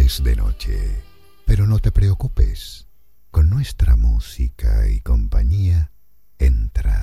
Es de noche, pero no te preocupes. Con nuestra música y compañía, entra